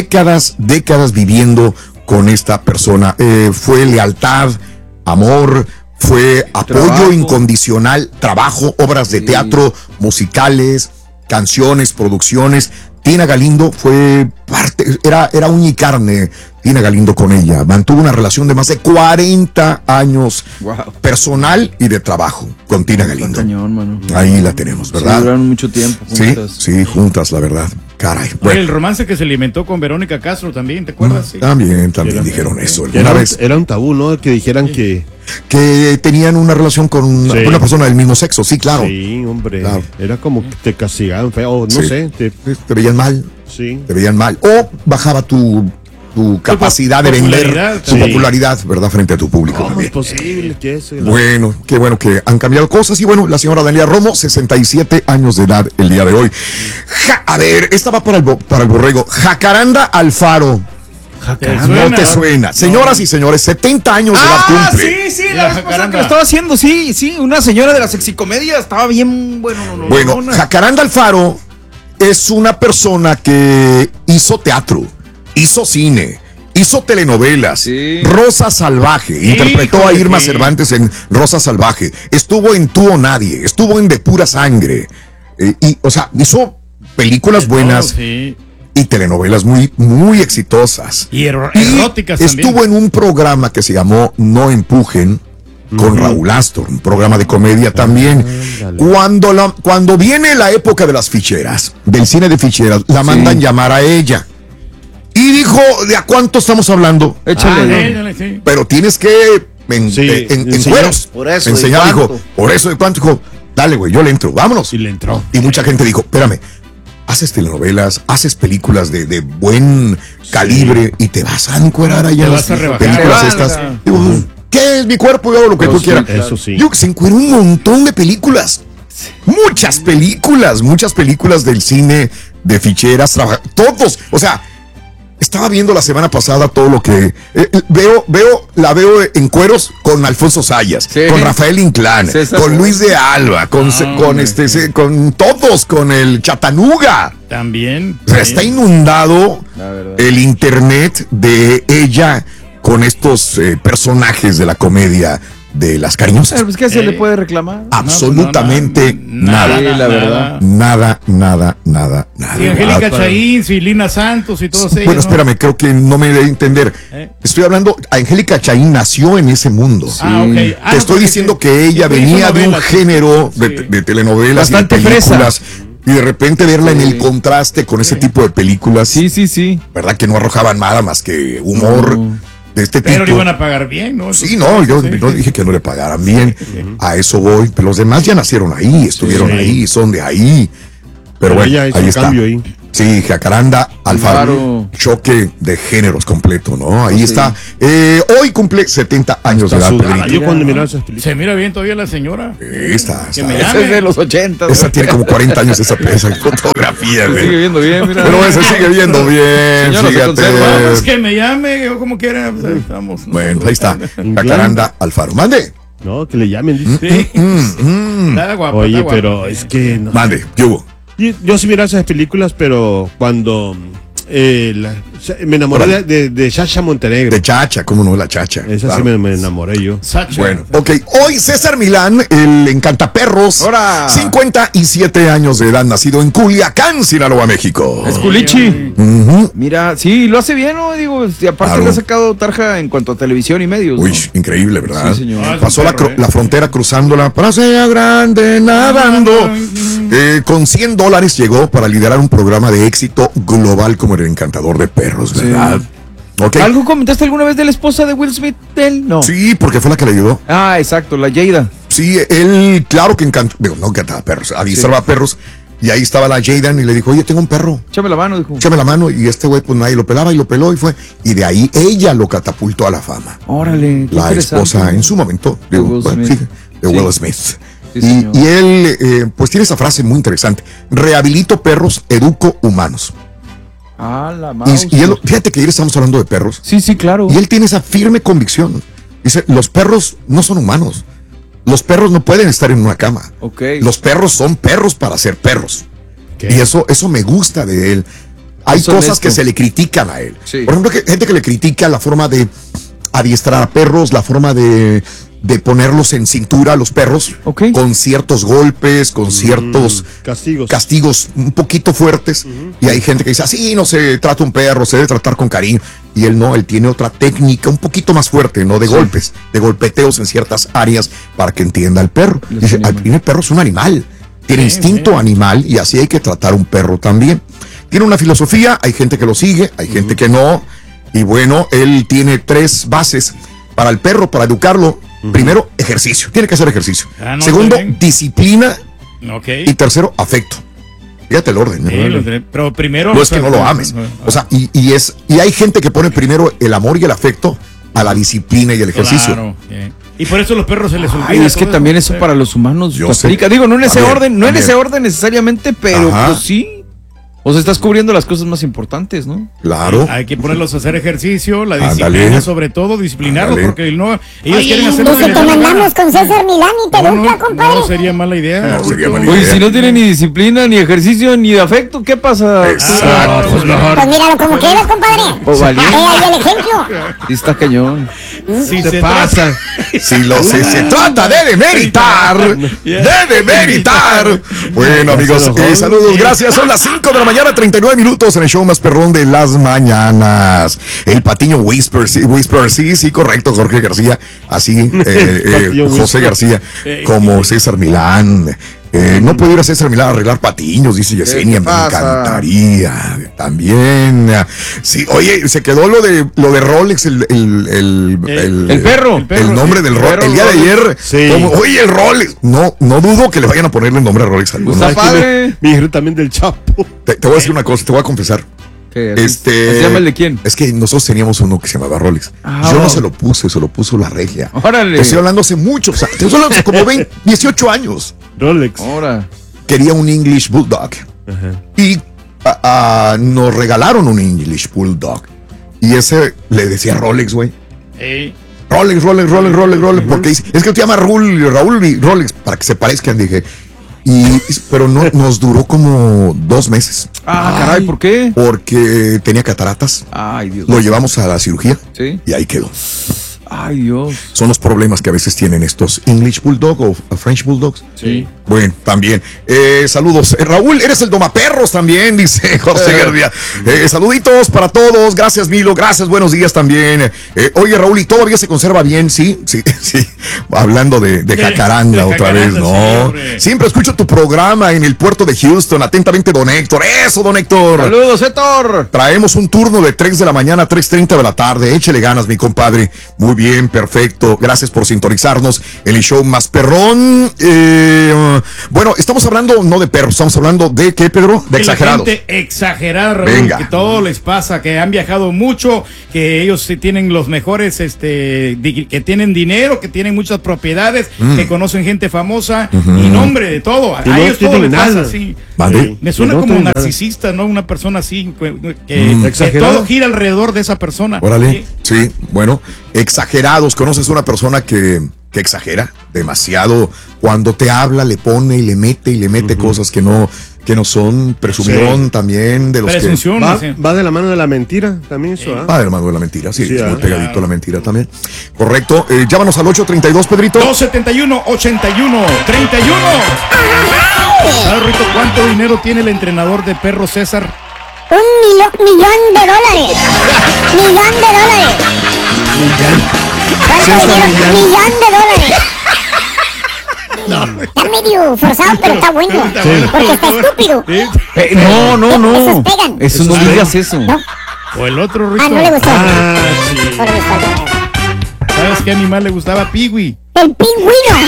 viviendo con esta persona. Fue lealtad, amor, fue apoyo incondicional, trabajo, obras de teatro, musicales, canciones, producciones. Tina Galindo fue parte, era uña y carne, Tina Galindo con ella. Mantuvo una relación de más de 40 años personal y de trabajo con Tina Galindo. Cañón, mano. Ahí la tenemos, ¿verdad? Duraron mucho tiempo juntas. Sí, juntas, la verdad. Caray. Bueno. El romance que se alimentó con Verónica Castro también, ¿te acuerdas? Sí. También dijeron eso. Era un tabú, ¿no? Que dijeran que tenían una relación con una persona del mismo sexo, sí, claro. Sí, hombre. Claro. Era como que te castigaban feo, no sé. Te veían mal. Sí. Te veían mal. O bajaba tu capacidad de vender, tu popularidad, ¿verdad? Frente a tu público. ¿Cómo es posible que eso? Bueno, qué bueno que han cambiado cosas. Y bueno, la señora Daniela Romo, 67 años de edad el día de hoy. A ver, esta va para el borrego. Jacaranda Alfaro. No te suena. Señoras y señores, 70 años de edad cumple. Sí, la vez pasada que lo estaba haciendo, sí, una señora de la sexicomedia, estaba bien, Bueno, Jacaranda Alfaro es una persona que hizo teatro, hizo cine, hizo telenovelas. Rosa Salvaje, interpretó a Irma Cervantes en Rosa Salvaje, estuvo en Tú o Nadie, estuvo en De Pura Sangre, o sea, hizo películas buenas. Y telenovelas muy, muy exitosas. Y eróticas también. Estuvo en un programa que se llamó No Empujen con Raúl Astor, un programa de comedia también. Cuando viene la época de las ficheras, del cine de ficheras, la mandan llamar a ella. Y dijo, ¿de a cuánto estamos hablando? Échale. Pero tienes que en cueros. Por eso. Enseñar, dijo, por eso de cuánto. Dijo, dale, güey, yo le entro, vámonos. Y le entró. Y mucha gente dijo, espérame. Haces telenovelas, haces películas de buen calibre y te vas a encuerar allá en las películas estas. Digo, ¿qué es mi cuerpo? Yo hago lo que tú quieras. Eso sí. Yo se encueró un montón de películas. Muchas películas del cine, de ficheras, todos. O sea, Estaba viendo la semana pasada todo lo que la veo en cueros con Alfonso Sayas, con Rafael Inclán, con Luis de Alba, con todos, con el Chatanuga. También. O sea, está inundado el internet de ella con estos personajes de la comedia de las cariñosas. Pero pues, ¿qué se le puede reclamar? Absolutamente nada. La verdad. Nada. Sí, Angélica Chaín, Lina Santos y todos ellos. Bueno, espérame, creo que no me debe entender. Estoy hablando, Angélica Chaín nació en ese mundo. Sí. Okay. Te estoy diciendo que ella venía de un género de telenovelas bastante y de películas. fresa. Y de repente verla en el contraste con ese tipo de películas. Sí. ¿Verdad? Que no arrojaban nada más que humor. De este pero tipo. le iban a pagar bien, ¿no? Sí, no, yo no dije que no le pagaran bien. A eso voy. Pero los demás ya nacieron ahí, estuvieron ahí, son de ahí. Pero bueno, ahí está. Sí, Jacaranda, Alfaro, choque de géneros completo, ¿no? Ahí está. Hoy cumple 70 años de edad. Yo cuando miraba esas películas. Se mira bien todavía la señora. Esta es de los 80. Esa tiene como 40 años esa fotografía, güey. Se sigue viendo bien, mira. Pero se sigue viendo bien, fíjate. Es que me llame, o como quiera, pues estamos. Bueno, ahí está. Jacaranda, Alfaro. Mande. No, que le llamen, dice. Nada guapo. Oye, pero es que. No. Mande, ¿qué hubo? Yo sí miraba esas películas, pero cuando me enamoré de Chacha Montenegro. De Chacha, ¿cómo no? La Chacha. Esa claro. sí me enamoré yo. Sacha. Bueno, ok. Hoy César Milán, el encantaperros. ¡Hora! 57 años de edad, nacido en Culiacán, Sinaloa, México. Es Culichi. Mira, sí, lo hace bien, ¿no? Digo, aparte le ha sacado tarja en cuanto a televisión y medios. Uy, ¿no? Increíble, ¿verdad? Sí, señor. Pasó la frontera cruzándola para ser grande, nadando. Con $100 llegó para liderar un programa de éxito global como el encantador de perros, ¿verdad? Sí. Okay. ¿Algo comentaste alguna vez de la esposa de Will Smith? No. Sí, porque fue la que le ayudó. Ah, exacto, la Jada. Sí, él, claro que no encantaba perros, adiestraba perros. Y ahí estaba la Jaden y le dijo, oye, tengo un perro. Échame la mano, dijo. Échame la mano. Y este güey, pues nadie lo pelaba y lo peló y fue. Y de ahí ella lo catapultó a la fama. Órale. La esposa en su momento de Will Smith. Sí, y él, pues tiene esa frase muy interesante. Rehabilito perros, educo humanos. Ah, la mouse. Y él, fíjate que ayer estamos hablando de perros. Sí, claro. Y él tiene esa firme convicción. Dice, los perros no son humanos. Los perros no pueden estar en una cama. Okay. Los perros son perros para ser perros. ¿Qué? Y eso me gusta de él. Hay cosas que se le critican a él. Sí. Por ejemplo, gente que le critica la forma de adiestrar a perros, la forma de ponerlos en cintura a los perros, con ciertos golpes, con ciertos castigos un poquito fuertes. Y hay gente que dice, así no se trata un perro, se debe tratar con cariño. Y él no, él tiene otra técnica un poquito más fuerte, no de golpes, de golpeteos en ciertas áreas para que entienda el perro. Dice, el perro es un animal, tiene instinto animal y así hay que tratar un perro también. Tiene una filosofía, hay gente que lo sigue, hay gente que no. Y bueno, él tiene 3 bases para el perro, para educarlo. Primero, ejercicio. Tiene que hacer ejercicio. Segundo, disciplina. Y tercero, afecto. Fíjate el orden. Sí, pero primero. No es que no lo ames. O sea, y hay gente que pone primero el amor y el afecto a la disciplina y el ejercicio. Claro. Y por eso a los perros se les olvida. Ay, es que también eso para los humanos aplica. Digo, no en ese orden, no en ese orden necesariamente, pero pues sí. O sea, estás cubriendo las cosas más importantes, ¿no? Claro. Hay que ponerlos a hacer ejercicio, la disciplina sobre todo, disciplinarlos, porque ellos quieren hacer lo que te mandamos con César Milán y te educa, compadre. No sería mala idea. Oye, si no tiene ni disciplina, ni ejercicio, ni de afecto, ¿qué pasa? Exacto. Pues míralo como quieras, compadre. Pues vale. Ahí el ejemplo. Sí está cañón. Si se pasa. Si se trata de demeritar. Bueno, amigos, saludos, gracias. Son las 5 de la mañana, 39 minutos en el show más perrón de las mañanas. El Patiño Whisper, sí, correcto, Jorge García, así, José García, como César Milán. No puedo ir a César Milán a arreglar patiños, dice Yesenia, me encantaría. También. Sí, oye, se quedó lo de Rolex, el perro. El nombre del Rolex. El día de ayer, oye, el Rolex. No dudo que le vayan a ponerle el nombre a Rolex. Está padre. Me dijeron también del Chapo. Te voy a decir una cosa, te voy a confesar. ¿Se llama el de quién? Es que nosotros teníamos uno que se llamaba Rolex. Yo no se lo puse, se lo puso la regia. Órale. Estoy hablando hace mucho, o sea, estoy hablando hace como 18 años. Rolex. Ahora. Quería un English Bulldog. Y nos regalaron un English Bulldog. Y ese le decía Rolex, güey. Rolex, porque es que te llama Raúl Rolex, para que se parezcan, dije. Pero no, nos duró como 2 meses. Caray, ¿por qué? Porque tenía cataratas. Ay, Dios. Lo llevamos a la cirugía. Sí. Y ahí quedó. Ay, Dios. Son los problemas que a veces tienen estos English Bulldog o French Bulldogs. Sí. Bueno, también. Saludos. Raúl, eres el domaperros también, dice José Guerdia. Saluditos para todos. Gracias, Milo. Gracias, buenos días también. Oye, Raúl, ¿y todavía se conserva bien? Sí. Hablando de jacaranda otra vez, ¿no? Sí, siempre escucho tu programa en el puerto de Houston. Atentamente, don Héctor. Eso, don Héctor. Saludos, Héctor. Traemos un turno de 3 de la mañana a 3:30 de la tarde. Échele ganas, mi compadre. Muy bien, perfecto. Gracias por sintonizarnos en el show más perrón. Bueno, estamos hablando no de perros, estamos hablando de ¿qué, Pedro? De exagerados. Exagerar, Raúl, venga. que todo les pasa, que han viajado mucho, que ellos tienen los mejores, que tienen dinero, que tienen muchas propiedades, que conocen gente famosa, y nombre de todo. A ellos todo les pasa así. ¿Vale? Me suena como narcisista, ¿no? Una persona así, que todo gira alrededor de esa persona. Órale, sí, bueno, exagerados. ¿Conoces una persona que exagera demasiado? Cuando te habla, le pone y le mete cosas que no son, presumidón también de los presunción, que... Va de la mano de la mentira también eso, Va de la mano de la mentira, sí es muy pegadito la mentira también. Correcto, llámanos al 832, Pedrito. 271-81-31. ¿Sabes, Rito, cuánto dinero tiene el entrenador de perro César? $1 millón. $1 millón. ¿Cuánto dinero? $1 millón. Está medio forzado, pero está bueno. Porque está estúpido. No. Esos pegan. Eso no digas eso. ¿No? O el otro, Rito. No le gustó. Sí. ¿Sabes qué animal le gustaba? Piwi. El pingüino.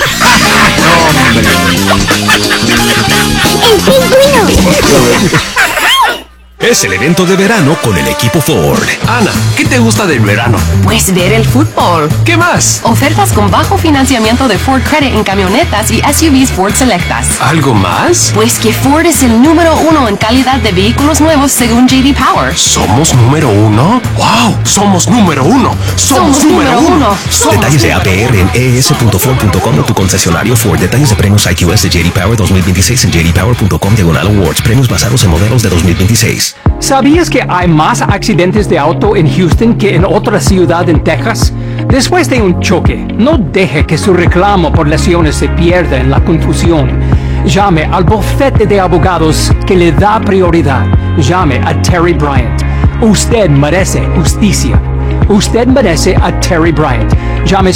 El pingüino. Es el evento de verano con el equipo Ford. Ana, ¿qué te gusta del verano? Pues ver el fútbol. ¿Qué más? Ofertas con bajo financiamiento de Ford Credit en camionetas y SUVs Ford Selectas. ¿Algo más? Pues que Ford es el número 1 en calidad de vehículos nuevos según J.D. Power. ¿Somos número 1? ¡Wow! ¡Somos número 1! ¡Somos número 1! Detalles de APR en es.ford.com o tu concesionario Ford. Detalles de premios IQS de J.D. Power 2026 en jdpower.com/awards. Premios basados en modelos de 2026. ¿Sabías que hay más accidentes de auto en Houston que en otra ciudad en Texas? Después de un choque, no deje que su reclamo por lesiones se pierda en la confusión. Llame al bufete de abogados que le da prioridad. Llame a Terry Bryant. Usted merece justicia. Usted merece a Terry Bryant. Llame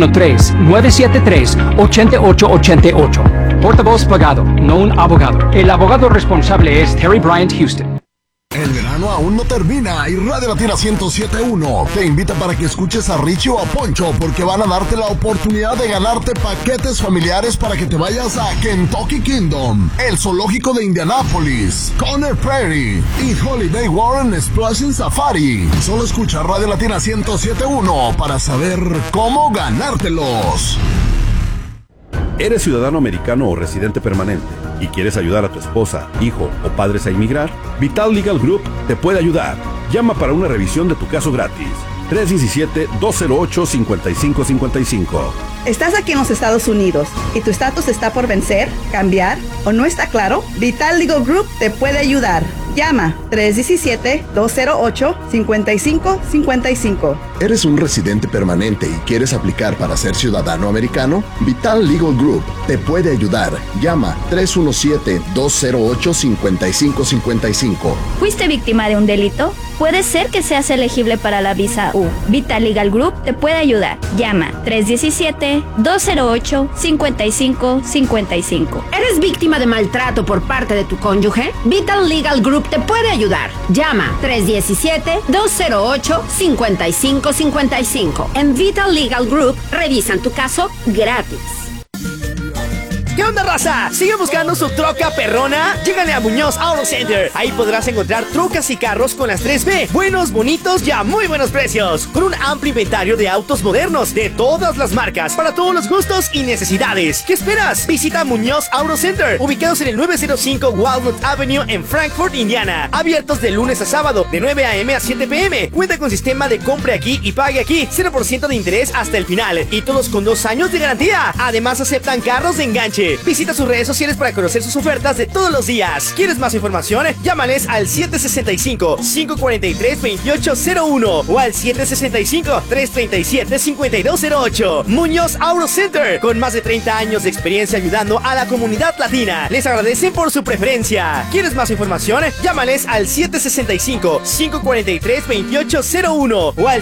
713-973-8888. Portavoz pagado, no un abogado. El abogado responsable es Terry Bryant Houston. El verano aún no termina y Radio Latina 107.1 te invita para que escuches a Richie o a Poncho porque van a darte la oportunidad de ganarte paquetes familiares para que te vayas a Kentucky Kingdom, el zoológico de Indianápolis, Conner Prairie y Holiday Warren Splashing Safari. Solo escucha Radio Latina 107.1 para saber cómo ganártelos. ¿Eres ciudadano americano o residente permanente y quieres ayudar a tu esposa, hijo o padres a inmigrar? Vital Legal Group te puede ayudar. Llama para una revisión de tu caso gratis. 317-208-5555. ¿Estás aquí en los Estados Unidos y tu estatus está por vencer, cambiar o no está claro? Vital Legal Group te puede ayudar. Llama 317-208-5555. ¿Eres un residente permanente y quieres aplicar para ser ciudadano americano? Vital Legal Group te puede ayudar. Llama 317-208-5555. ¿Fuiste víctima de un delito? Puede ser que seas elegible para la visa U. Vital Legal Group te puede ayudar. Llama 317-208-5555. ¿Eres víctima de maltrato por parte de tu cónyuge? Vital Legal Group te puede ayudar. Llama 317-208-5555. En Vital Legal Group revisan tu caso gratis. ¿Qué onda, raza? ¿Sigue buscando su troca perrona? Llégale a Muñoz Auto Center. Ahí podrás encontrar trocas y carros con las 3B. Buenos, bonitos y a muy buenos precios. Con un amplio inventario de autos modernos de todas las marcas, para todos los gustos y necesidades. ¿Qué esperas? Visita Muñoz Auto Center, ubicados en el 905 Walnut Avenue en Frankfort, Indiana. Abiertos de lunes a sábado, de 9 a.m. a 7 p.m. Cuenta con sistema de compre aquí y pague aquí, 0% de interés hasta el final. Y todos con 2 años de garantía. Además, aceptan carros de enganche. Visita sus redes sociales para conocer sus ofertas de todos los días. ¿Quieres más información? Llámales al 765-543-2801 o al 765-337-5208. Muñoz Auto Center, con más de 30 años de experiencia ayudando a la comunidad latina. Les agradecen por su preferencia. ¿Quieres más información? Llámales al 765-543-2801 o al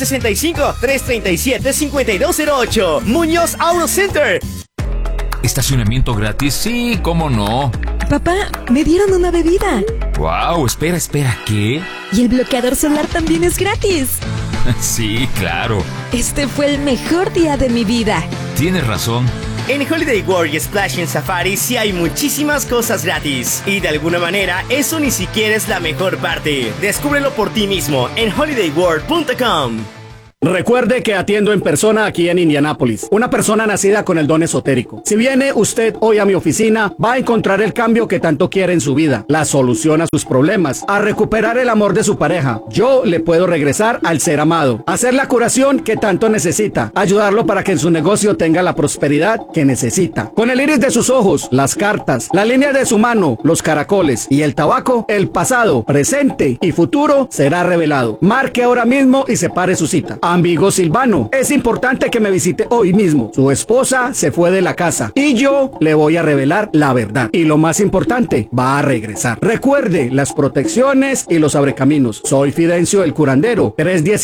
765-337-5208. Muñoz Auto Center. ¿Estacionamiento gratis? Sí, ¿cómo no? Papá, me dieron una bebida. Wow, espera, ¿qué? Y el bloqueador solar también es gratis. Sí, claro. Este fue el mejor día de mi vida. Tienes razón. En Holiday World y Splash en Safari sí hay muchísimas cosas gratis. Y de alguna manera, eso ni siquiera es la mejor parte. Descúbrelo por ti mismo en holidayworld.com. Recuerde que atiendo en persona aquí en Indianápolis, una persona nacida con el don esotérico. Si viene usted hoy a mi oficina, va a encontrar el cambio que tanto quiere en su vida, la solución a sus problemas, a recuperar el amor de su pareja. Yo le puedo regresar al ser amado, hacer la curación que tanto necesita, ayudarlo para que en su negocio tenga la prosperidad que necesita. Con el iris de sus ojos, las cartas, la línea de su mano, los caracoles y el tabaco, el pasado, presente y futuro será revelado. Marque ahora mismo y separe su cita. Amigo Silvano, es importante que me visite hoy mismo. Su esposa se fue de la casa y yo le voy a revelar la verdad. Y lo más importante, va a regresar. Recuerde las protecciones y los abrecaminos. Soy Fidencio el curandero.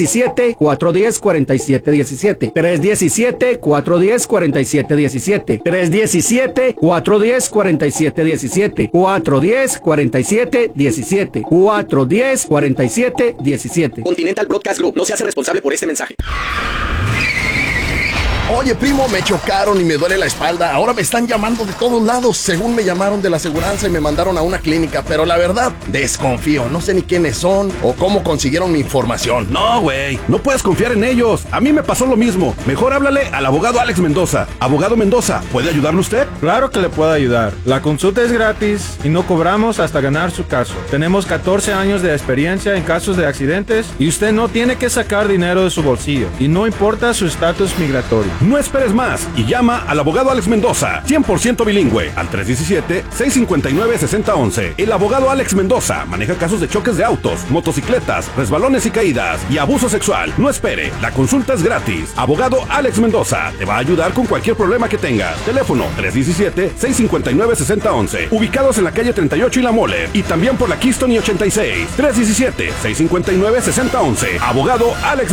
317-410-4717. 317-410-4717. 317-410-4717. 410-4717. 410-4717. Continental Broadcast Group no se hace responsable por este mensaje. Oye, primo, me chocaron y me duele la espalda. Ahora me están llamando de todos lados. Según me llamaron de la aseguranza y me mandaron a una clínica. Pero la verdad, desconfío. No sé ni quiénes son o cómo consiguieron mi información. No, güey. No puedes confiar en ellos. A mí me pasó lo mismo. Mejor háblale al abogado Alex Mendoza. Abogado Mendoza, ¿puede ayudarle usted? Claro que le puedo ayudar. La consulta es gratis y no cobramos hasta ganar su caso. Tenemos 14 años de experiencia en casos de accidentes y usted no tiene que sacar dinero de su bolsillo. Y no importa su estatus migratorio. No esperes más y llama al abogado Alex Mendoza, 100% bilingüe, al 317-659-6011. El abogado Alex Mendoza maneja casos de choques de autos, motocicletas, resbalones y caídas y abuso sexual. No espere, la consulta es gratis. Abogado Alex Mendoza te va a ayudar con cualquier problema que tengas. Teléfono 317-659-6011. Ubicados en la calle 38 y La Mole y también por la Keystone y 86. 317-659-6011. Abogado Alex